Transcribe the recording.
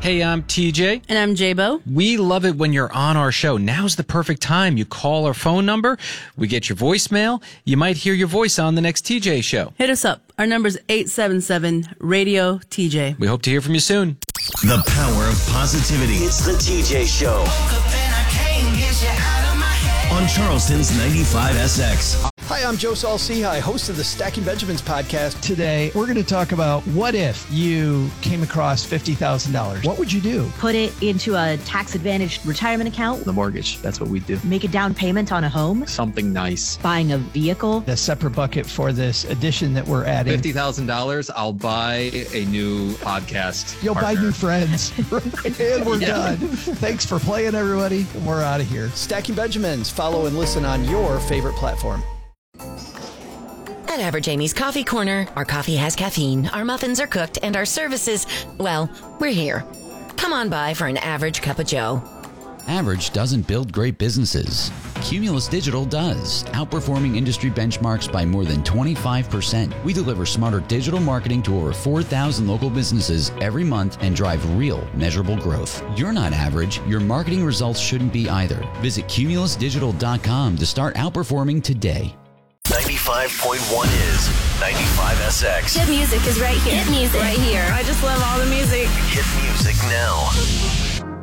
Hey, I'm TJ. And I'm J-Bo. We love it when you're on our show. Now's the perfect time. You call our phone number, we get your voicemail, you might hear your voice on the next TJ show. Hit us up. Our number's 877-RADIO-TJ. We hope to hear from you soon. The power of positivity. It's the TJ Show. On Charleston's 95SX. Hi, I'm Joe Saul-Sehy, host of the Stacking Benjamins podcast. Today, we're going to talk about what if you came across $50,000? What would you do? Put it into a tax-advantaged retirement account. The mortgage, that's what we do. Make a down payment on a home. Something nice. Buying a vehicle. A separate bucket for this addition that we're adding. $50,000, I'll buy a new podcast. You'll partner. buy new friends. And we're done. Thanks for playing, everybody. We're out of here. Stacking Benjamins. Follow and listen on your favorite platform. At Average Amy's Coffee Corner, our coffee has caffeine, our muffins are cooked, and our services, well, we're here. Come on by for an average cup of joe. Average doesn't build great businesses. Cumulus Digital does, outperforming industry benchmarks by more than 25%. We deliver smarter digital marketing to over 4,000 local businesses every month and drive real, measurable growth. You're not average. Your marketing results shouldn't be either. Visit cumulusdigital.com to start outperforming today. 95.1 is 95SX. Hit music is right here. Hit music. Right here. I just love all the music. Hit music now.